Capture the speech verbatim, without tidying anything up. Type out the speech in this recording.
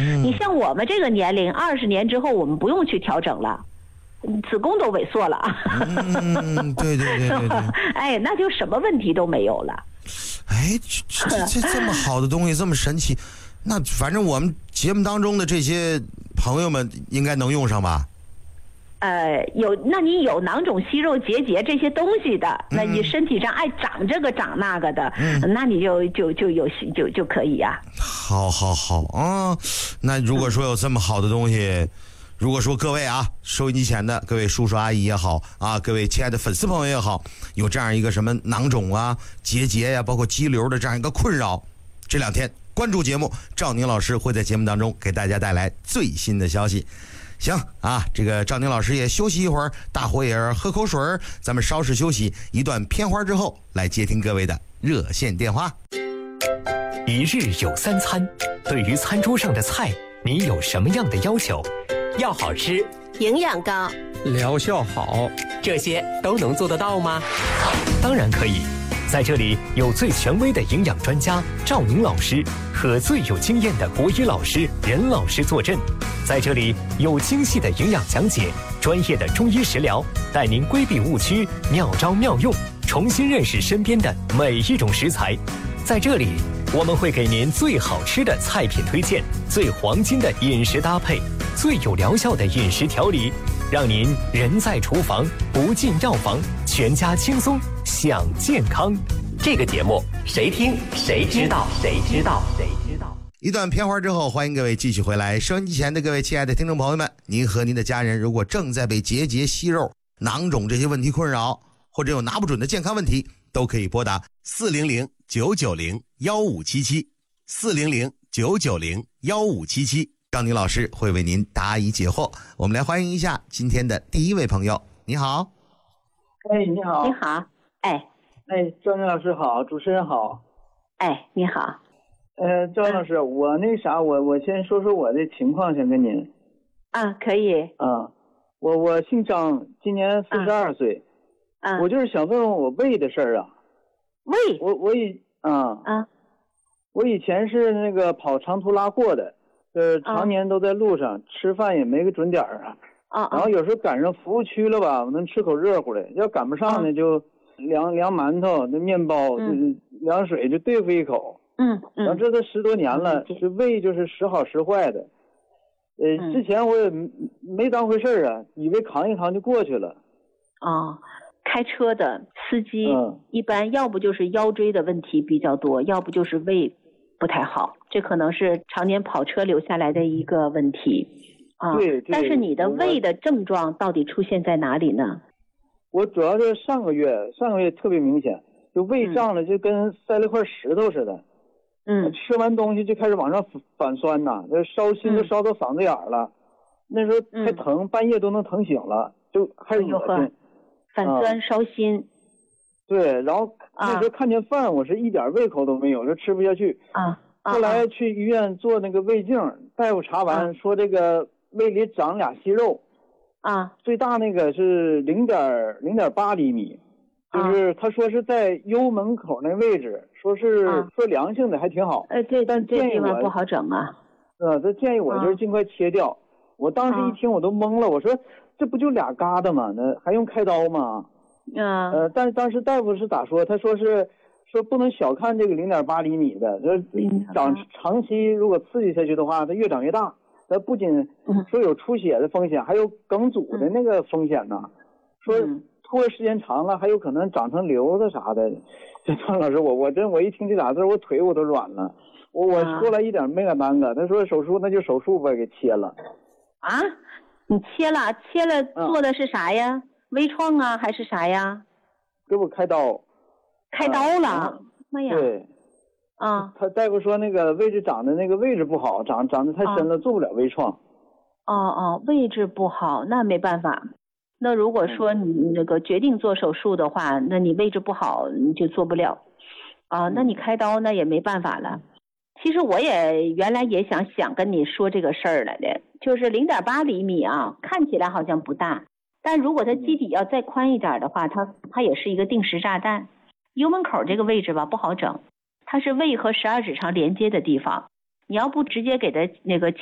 你像我们这个年龄，二十年之后我们不用去调整了，子宫都萎缩了。 嗯，对对对对对。 哎，那就什么问题都没有了。 哎，这这这这么好的东西，这么神奇，那反正我们节目当中的这些朋友们应该能用上吧？ 呃，有，那你有囊肿、息肉、结节这些东西的，嗯、那你身体上爱长这个长那个的，嗯、那你就就就有就就可以呀、啊。 好，好，好啊！那如果说有这么好的东西，如果说各位啊，收音机前的各位叔叔阿姨也好啊，各位亲爱的粉丝朋友也好，有这样一个什么囊肿啊、结节呀、啊，包括肌瘤的这样一个困扰，这两天关注节目，赵宁老师会在节目当中给大家带来最新的消息。行啊，这个赵宁老师也休息一会儿，大伙也喝口水，咱们稍事休息，一段片花之后来接听各位的热线电话。 一日有三餐，对于餐桌上的菜，你有什么样的要求？要好吃， 营养高， 疗效好， 这些都能做得到吗？当然可以，在这里有最权威的营养专家赵宁老师和最有经验的国医老师任老师坐镇。在这里有精细的营养讲解，专业的中医食疗，带您规避误区，妙招妙用，重新认识身边的每一种食材。在这里，我们会给您最好吃的菜品推荐，最黄金的饮食搭配，最有疗效的饮食调理，让您人在厨房不进药房，全家轻松享健康。这个节目谁听谁知道，谁知道谁知道。 一段片花之后，欢迎各位继续回来。收音机前的各位亲爱的听众朋友们，您和您的家人如果正在被结节、息肉、囊肿这些问题困扰，或者有拿不准的健康问题，都可以拨打四零零九九零幺五七七，四零零九九零幺五七七，赵宁老师会为您答疑解惑。我们来欢迎一下今天的第一位朋友。你好。 哎，你好。 你好。哎。 哎，赵宁老师好，主持人好。 哎，你好。 呃，赵老师，我那啥，我我先说说我的情况，先跟您。 啊，可以。 啊，我我姓张，今年四十二岁。 啊。 我就是想问问我胃的事儿啊。 胃。 我我以啊啊， 我以前是那个跑长途拉货的，呃，常年都在路上，啊、吃饭也没个准点儿啊。 啊。 然后有时候赶上服务区了吧，我能吃口热乎的；要赶不上呢，啊、就凉凉馒头、那面包、嗯、凉水就对付一口。 嗯嗯， 然后这都十多年了，这胃就是时好时坏的。呃， 嗯、 之前我也没当回事啊，以为扛一扛就过去了。 哦，开车的司机、 嗯、 一般要不就是腰椎的问题比较多，要不就是胃不太好，这可能是常年跑车留下来的一个问题啊。 对，对。 但是你的胃的症状到底出现在哪里呢？ 我主要是上个月，上个月特别明显，就胃胀了，就跟塞了块石头似的。 嗯， 吃完东西就开始往上反酸呐，这烧心都烧到嗓子眼儿了，嗯、那时候还疼、嗯，半夜都能疼醒了，就还恶心， 反酸、啊、烧心。 对，然后那时候看见饭，我是一点胃口都没有，就吃不下去。 啊， 后来去医院做那个胃镜，大夫查完、啊、说这个胃里长俩息肉， 啊， 最大那个是零点零点八厘米。就是他说是在幽门口那位置，说是说良性的还挺好。 哎、啊，对， 但建议我不好整啊。 呃，他建议我就是尽快切掉。啊、我当时一听我都懵了，我说这不就俩疙瘩吗？那还用开刀吗？ 啊。 呃，但是当时大夫是咋说？他说是说不能小看这个零点八厘米的，就是长长期如果刺激下去的话，它越长越大。它不仅说有出血的风险，还有梗阻的那个风险呢。说。 嗯， 拖时间长了，还有可能长成瘤子啥的。这张老师，我我真我一听这俩字，我腿我都软了。我我说来一点没敢耽搁，他说手术那就手术吧，给切了。 啊？你切了？切了做的是啥呀？嗯、微创啊，还是啥呀？ 给我开刀。 开刀了？ 啊、 妈呀！ 对。 啊。 他大夫说那个位置长的那个位置不好，长长得太深了，啊、做不了微创。 哦哦，位置不好，那没办法。那如果说你那个决定做手术的话，那你位置不好你就做不了啊，那你开刀那也没办法了。其实我也原来也想想跟你说这个事儿来的，就是零点八厘米啊，看起来好像不大，但如果它基底要再宽一点的话，它它也是一个定时炸弹。幽门口这个位置吧不好整，它是胃和十二指肠连接的地方，你要不直接给它那个